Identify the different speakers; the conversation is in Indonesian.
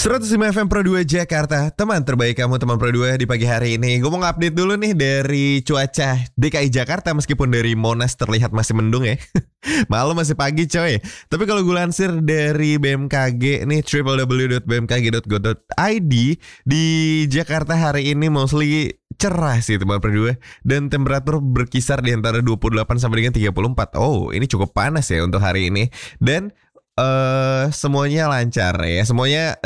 Speaker 1: 105 FM Pro 2 Jakarta, teman terbaik kamu, teman Pro 2 di pagi hari ini. Gue mau update dulu nih dari cuaca DKI Jakarta. Meskipun dari Monas terlihat masih mendung ya. Malam masih pagi coy. Tapi kalau gue lansir dari BMKG nih, www.bmkg.go.id, di Jakarta hari ini mostly cerah sih teman Pro 2. Dan temperatur berkisar di antara 28 sampai dengan 34. Oh, ini cukup panas ya untuk hari ini. Dan semuanya lancar ya. Semuanya